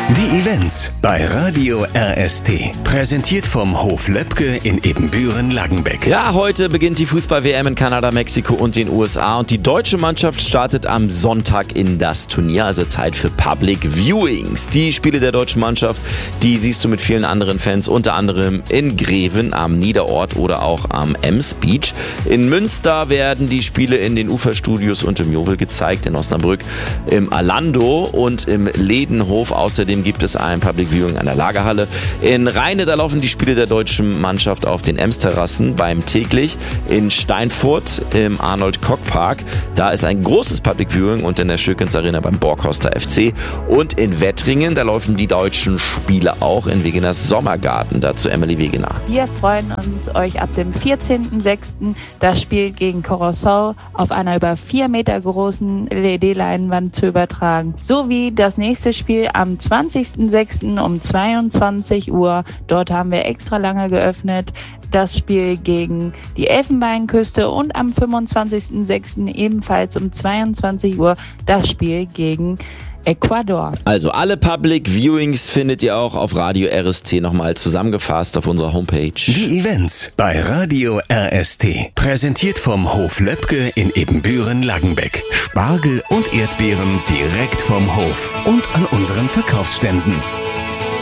Die Events bei Radio RST. Präsentiert vom Hof Löbke in Ebenbüren-Langenbeck. Ja, heute beginnt die Fußball-WM in Kanada, Mexiko und den USA. Und die deutsche Mannschaft startet am Sonntag in das Turnier. Also Zeit für Public Viewings. Die Spiele der deutschen Mannschaft, die siehst du mit vielen anderen Fans, unter anderem in Greven am Niederort oder auch am Ems Beach. In Münster werden die Spiele in den Uferstudios und im Jovel gezeigt. In Osnabrück im Alando und im Ledenhof. Außerdem gibt es ein Public Viewing an der Lagerhalle. In Rheine, da laufen die Spiele der deutschen Mannschaft auf den Ems-Terrassen beim Teglich. In Steinfurt im Arnold-Kock-Park, da ist ein großes Public Viewing und in der Schöckens Arena beim Borkhorster FC. Und in Wettringen, da laufen die deutschen Spiele auch in Wegeners Sommergarten. Dazu Emily Wegener. Wir freuen uns, euch ab dem 14.06. das Spiel gegen Curaçao auf einer über 4 Meter großen LED-Leinwand zu übertragen. Sowie das nächste Spiel am 20.06. um 22 Uhr. Dort haben wir extra lange geöffnet. Das Spiel gegen die Elfenbeinküste und am 25.06. ebenfalls um 22 Uhr das Spiel gegen Ecuador. Also alle Public Viewings findet ihr auch auf Radio RST nochmal zusammengefasst auf unserer Homepage. Die Events bei Radio RST. Präsentiert vom Hof Löbke in Ebenbüren-Langenbeck. Spargel und Erdbeeren direkt vom Hof und an unseren Verkaufsständen.